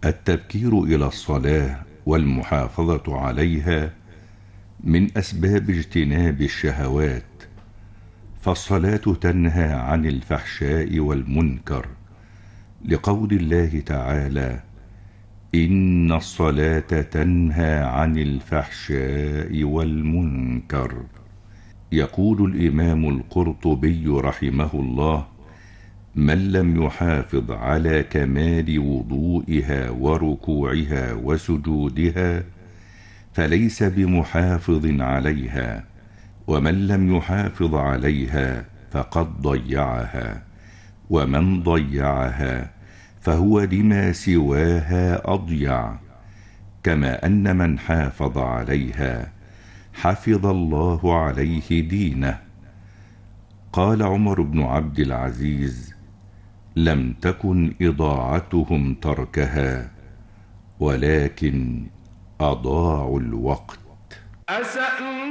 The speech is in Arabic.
التبكير إلى الصلاة والمحافظة عليها من أسباب اجتناب الشهوات، فالصلاة تنهى عن الفحشاء والمنكر، لقول الله تعالى: إن الصلاة تنهى عن الفحشاء والمنكر. يقول الإمام القرطبي رحمه الله: من لم يحافظ على كمال وضوئها وركوعها وسجودها فليس بمحافظ عليها، ومن لم يحافظ عليها فقد ضيعها، ومن ضيعها فهو لما سواها أضيع، كما أن من حافظ عليها حفظ الله عليه دينه. قال عمر بن عبد العزيز: لم تكن إضاعتهم تركها، ولكن أضاعوا الوقت.